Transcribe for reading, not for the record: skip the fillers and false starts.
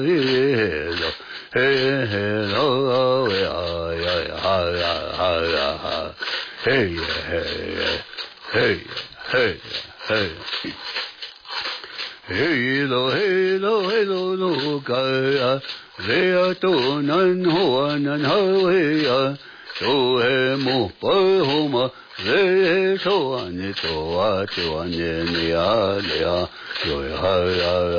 Re so ane to a to ane ne a le a yo ha